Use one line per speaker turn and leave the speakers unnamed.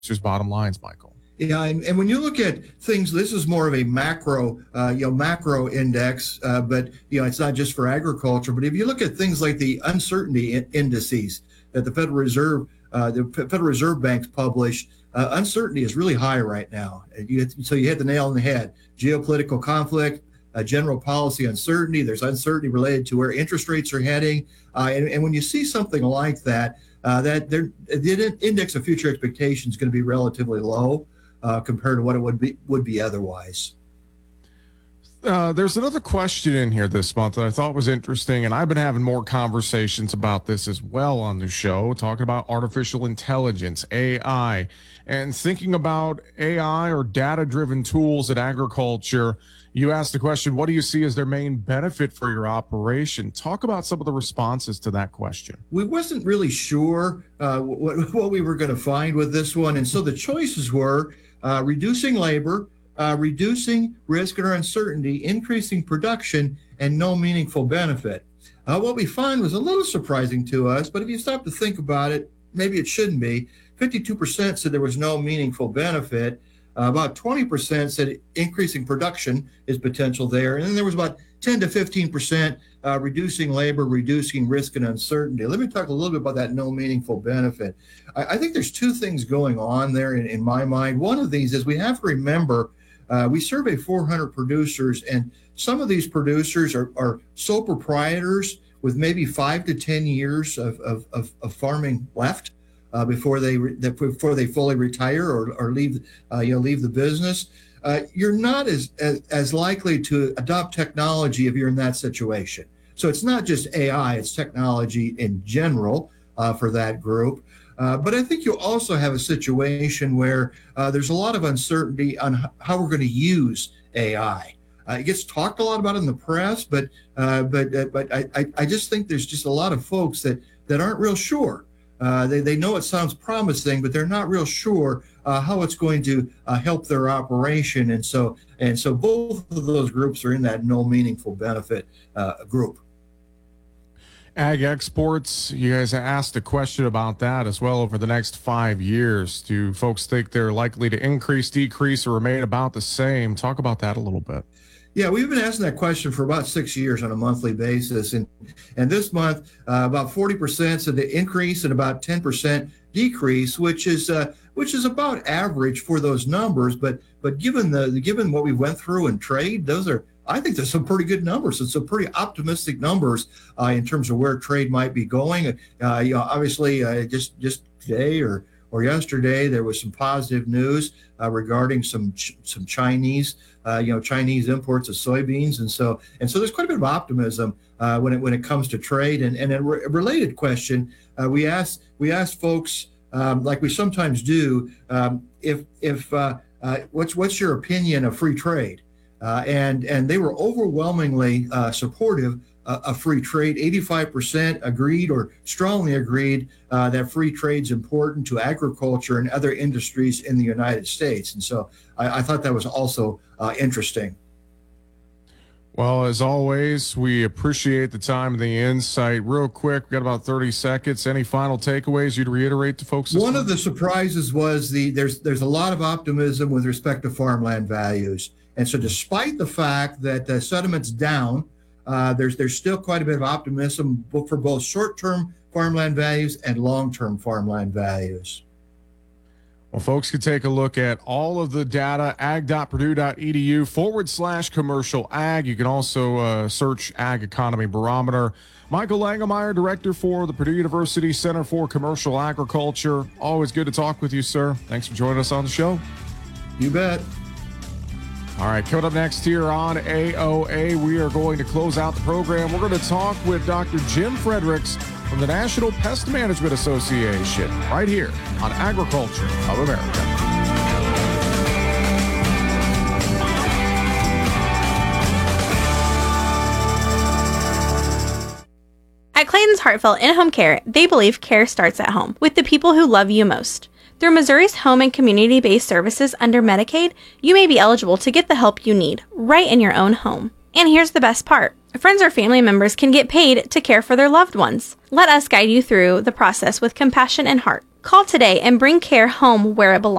bottom lines, Michael.
Yeah, and when you look at things, this is more of a macro index, but it's not just for agriculture. But if you look at things like the uncertainty indices that the Federal Reserve banks publish, uncertainty is really high right now. So you hit the nail on the head. Geopolitical conflict, general policy uncertainty. There's uncertainty related to where interest rates are heading, and when you see something like that, the index of future expectations is going to be relatively low. Compared to what it would be otherwise.
There's another question in here this month that I thought was interesting, and I've been having more conversations about this as well on the show, talking about artificial intelligence, AI, and thinking about AI or data-driven tools in agriculture. You asked the question, what do you see as their main benefit for your operation? Talk about some of the responses to that question.
We wasn't really sure what we were going to find with this one, and so the choices were reducing labor, reducing risk or uncertainty, increasing production, and no meaningful benefit. What we found was a little surprising to us, but if you stop to think about it, maybe it shouldn't be. 52% said there was no meaningful benefit. About 20% said increasing production is potential there. And then there was about 10 to 15% reducing labor, reducing risk and uncertainty. Let me talk a little bit about that no meaningful benefit. I think there's two things going on there in my mind. One of these is we have to remember we survey 400 producers, and some of these producers are sole proprietors with maybe 5 to 10 years of farming left. Before they fully retire or leave the business, you're not as likely to adopt technology if you're in that situation. So it's not just AI; it's technology in general for that group. But I think you also have a situation where there's a lot of uncertainty on how we're going to use AI. It gets talked a lot about in the press, but I just think there's just a lot of folks that aren't real sure. They know it sounds promising, but they're not real sure how it's going to help their operation. And so both of those groups are in that no meaningful benefit group.
Ag exports, you guys asked a question about that as well over the next 5 years. Do folks think they're likely to increase, decrease, or remain about the same? Talk about that a little bit.
Yeah, we've been asking that question for about 6 years on a monthly basis. And this month, about 40% said the increase and about 10% decrease, which is about average for those numbers. But given what we went through in trade, I think there's some pretty good numbers and some pretty optimistic numbers in terms of where trade might be going. Obviously, just today or yesterday, there was some positive news regarding some Chinese imports of soybeans, and so there's quite a bit of optimism when it comes to trade. And a related question, we asked folks like we sometimes do, what's your opinion of free trade? And they were overwhelmingly supportive of free trade. 85% agreed or strongly agreed that free trade's important to agriculture and other industries in the United States. And so I thought that was also interesting.
Well, as always, we appreciate the time and the insight. Real quick, we've got about 30 seconds. Any final takeaways you'd reiterate to folks?
One of the surprises was there's a lot of optimism with respect to farmland values. And so despite the fact that the sentiment's down, there's still quite a bit of optimism for both short-term farmland values and long-term farmland values.
Well, folks can take a look at all of the data, ag.purdue.edu/commercial ag. You can also search Ag Economy Barometer. Michael Langemeier, Director for the Purdue University Center for Commercial Agriculture. Always good to talk with you, sir. Thanks for joining us on the show.
You bet.
All right, coming up next here on AOA, we are going to close out the program. We're going to talk with Dr. Jim Fredericks from the National Pest Management Association right here on Agriculture of America.
At Clayton's Heartfelt In-Home Care, they believe care starts at home with the people who love you most. Through Missouri's home and community-based services under Medicaid, you may be eligible to get the help you need right in your own home. And here's the best part. Friends or family members can get paid to care for their loved ones. Let us guide you through the process with compassion and heart. Call today and bring care home where it belongs.